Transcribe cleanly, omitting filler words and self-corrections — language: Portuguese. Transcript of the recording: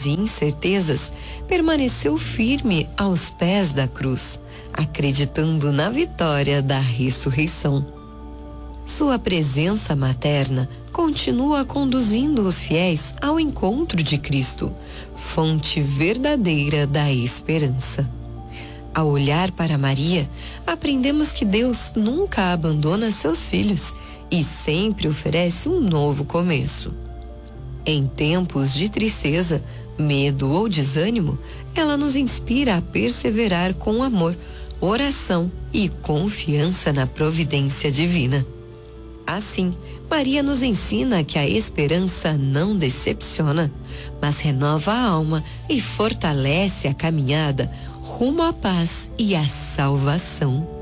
e incertezas, permaneceu firme aos pés da cruz, acreditando na vitória da ressurreição. Sua presença materna continua conduzindo os fiéis ao encontro de Cristo, fonte verdadeira da esperança. Ao olhar para Maria, aprendemos que Deus nunca abandona seus filhos e sempre oferece um novo começo. Em tempos de tristeza, medo ou desânimo, ela nos inspira a perseverar com amor, oração e confiança na providência divina. Assim, Maria nos ensina que a esperança não decepciona, mas renova a alma e fortalece a caminhada rumo à paz e à salvação.